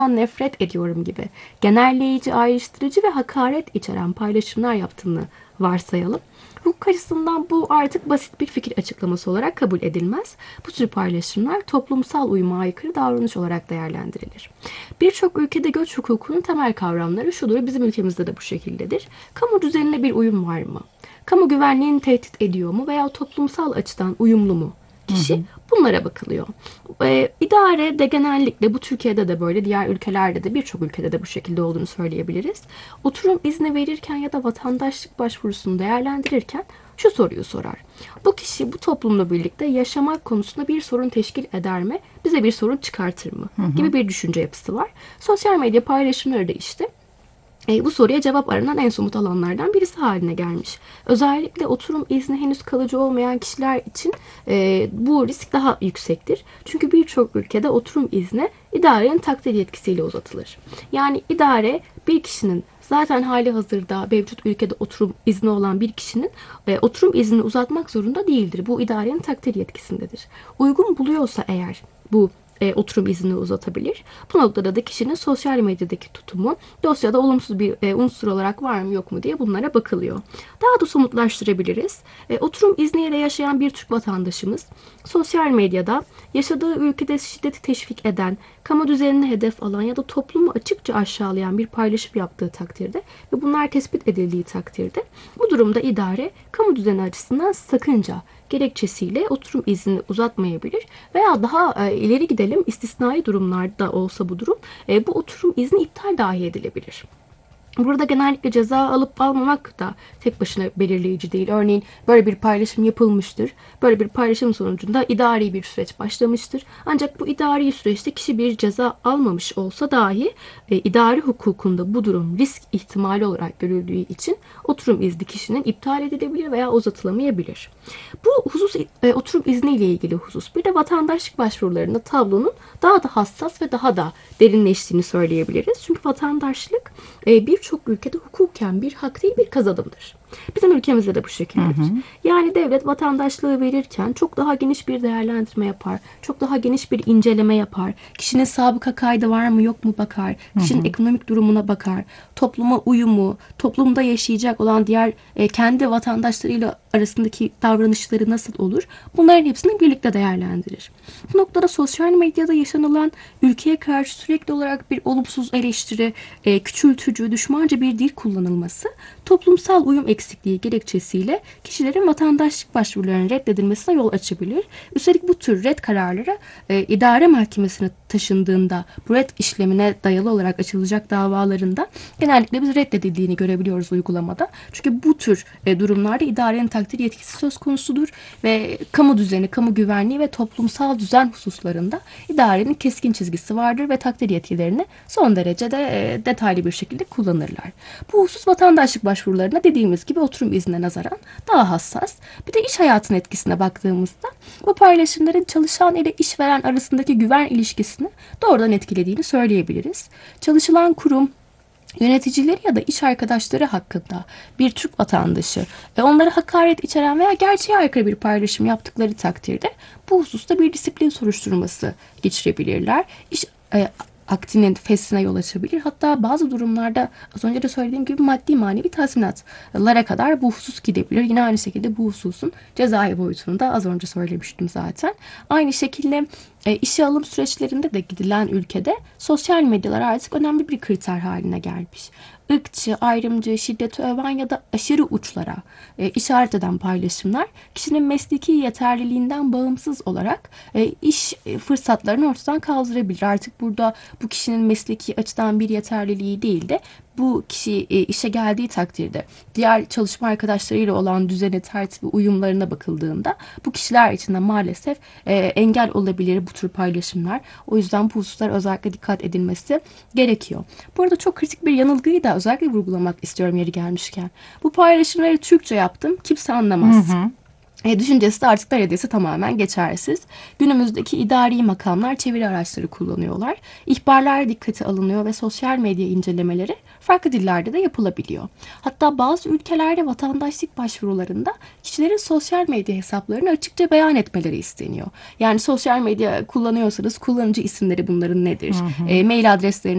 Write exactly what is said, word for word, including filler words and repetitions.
nefret ediyorum gibi genelleyici, ayrıştırıcı ve hakaret içeren paylaşımlar yaptığını varsayalım. Hukuk açısından bu artık basit bir fikir açıklaması olarak kabul edilmez. Bu tür paylaşımlar toplumsal uyuma aykırı davranış olarak değerlendirilir. Birçok ülkede göç hukukunun temel kavramları şudur, bizim ülkemizde de bu şekildedir. Kamu düzenine bir uyum var mı? Kamu güvenliğini tehdit ediyor mu veya toplumsal açıdan uyumlu mu kişi? Hı hı. Bunlara bakılıyor. Ee, idare de genellikle, bu Türkiye'de de böyle, diğer ülkelerde de, birçok ülkede de bu şekilde olduğunu söyleyebiliriz. Oturum izni verirken ya da vatandaşlık başvurusunu değerlendirirken şu soruyu sorar. Bu kişi bu toplumla birlikte yaşamak konusunda bir sorun teşkil eder mi? Bize bir sorun çıkartır mı? Hı hı. Gibi bir düşünce yapısı var. Sosyal medya paylaşımları da işte E, bu soruya cevap aranan en somut alanlardan birisi haline gelmiş. Özellikle oturum izni henüz kalıcı olmayan kişiler için e, bu risk daha yüksektir. Çünkü birçok ülkede oturum izni idarenin takdir yetkisiyle uzatılır. Yani idare bir kişinin, zaten hali hazırda mevcut ülkede oturum izni olan bir kişinin e, oturum iznini uzatmak zorunda değildir. Bu idarenin takdir yetkisindedir. Uygun buluyorsa eğer bu E, oturum iznini uzatabilir. Bu noktada da kişinin sosyal medyadaki tutumu dosyada olumsuz bir e, unsur olarak var mı yok mu diye bunlara bakılıyor. Daha da somutlaştırabiliriz. E, oturum izniyle yaşayan bir Türk vatandaşımız sosyal medyada yaşadığı ülkede şiddeti teşvik eden, kamu düzenini hedef alan ya da toplumu açıkça aşağılayan bir paylaşım yaptığı takdirde ve bunlar tespit edildiği takdirde bu durumda idare kamu düzeni açısından sakınca gerekçesiyle oturum iznini uzatmayabilir veya daha e, ileri gidelim, istisnai durumlarda olsa bu durum e, bu oturum izni iptal dahi edilebilir. Burada genellikle ceza alıp almamak da tek başına belirleyici değil. Örneğin böyle bir paylaşım yapılmıştır. Böyle bir paylaşım sonucunda idari bir süreç başlamıştır. Ancak bu idari süreçte kişi bir ceza almamış olsa dahi e, idari hukukunda bu durum risk ihtimali olarak görüldüğü için oturum izni kişinin iptal edilebilir veya uzatılamayabilir. Bu husus e, oturum izniyle ilgili husus. Bir de vatandaşlık başvurularında tablonun daha da hassas ve daha da derinleştiğini söyleyebiliriz. Çünkü vatandaşlık e, bir birçok ülkede hukuken bir hak değil, bir kazanımdır. Bizim ülkemizde de bu şekildedir. Hı hı. Yani devlet vatandaşlığı verirken çok daha geniş bir değerlendirme yapar. Çok daha geniş bir inceleme yapar. Kişinin sabıka kaydı var mı yok mu bakar. Kişinin hı hı. ekonomik durumuna bakar. Topluma uyumu, toplumda yaşayacak olan diğer e, kendi vatandaşlarıyla arasındaki davranışları nasıl olur? Bunların hepsini birlikte değerlendirir. Bu noktada sosyal medyada yaşanılan ülkeye karşı sürekli olarak bir olumsuz eleştiri, e, küçültücü, düşmanca bir dil kullanılması toplumsal uyum eksikliği gerekçesiyle kişilerin vatandaşlık başvurularının reddedilmesine yol açabilir. Üstelik bu tür red kararları e, idare mahkemesine taşındığında bu red işlemine dayalı olarak açılacak davalarında genellikle biz reddedildiğini görebiliyoruz uygulamada. Çünkü bu tür e, durumlarda idarenin takdir yetkisi söz konusudur ve kamu düzeni, kamu güvenliği ve toplumsal düzen hususlarında idarenin keskin çizgisi vardır ve takdir yetkilerini son derece de e, detaylı bir şekilde kullanırlar. Bu husus vatandaşlık başvurularına dediğimiz gibi oturum iznine nazaran daha hassas. Bir de iş hayatının etkisine baktığımızda bu paylaşımların çalışan ile işveren arasındaki güven ilişkisini doğrudan etkilediğini söyleyebiliriz. Çalışılan kurum, yöneticileri ya da iş arkadaşları hakkında bir Türk vatandaşı ve onlara hakaret içeren veya gerçeğe aykırı bir paylaşım yaptıkları takdirde bu hususta bir disiplin soruşturması geçirebilirler. İş e, aktinin feshine yol açabilir. Hatta bazı durumlarda az önce de söylediğim gibi maddi manevi tazminatlara kadar bu husus gidebilir. Yine aynı şekilde bu hususun cezai boyutunu da az önce söylemiştim zaten. Aynı şekilde e, işe alım süreçlerinde de gidilen ülkede sosyal medyalar artık önemli bir kriter haline gelmiş. Irkçı, ayrımcı, şiddeti öven ya da aşırı uçlara e, işaret eden paylaşımlar kişinin mesleki yeterliliğinden bağımsız olarak e, iş e, fırsatlarını ortadan kaldırabilir. Artık burada bu kişinin mesleki açıdan bir yeterliliği değil de bu kişi e, işe geldiği takdirde diğer çalışma arkadaşlarıyla olan düzene, tertibi, uyumlarına bakıldığında bu kişiler için de maalesef e, engel olabilir bu tür paylaşımlar. O yüzden bu hususlar özellikle dikkat edilmesi gerekiyor. Bu arada çok kritik bir yanılgıyı da özellikle vurgulamak istiyorum yeri gelmişken. Bu paylaşımları Türkçe yaptım, kimse anlamaz. Hı hı. E, düşüncesi de artık neredeyse tamamen geçersiz. Günümüzdeki idari makamlar çeviri araçları kullanıyorlar. İhbarlar dikkate alınıyor ve sosyal medya incelemeleri farklı dillerde de yapılabiliyor. Hatta bazı ülkelerde vatandaşlık başvurularında kişilerin sosyal medya hesaplarını açıkça beyan etmeleri isteniyor. Yani sosyal medya kullanıyorsanız kullanıcı isimleri bunların nedir? Hı hı. E, mail adreslerini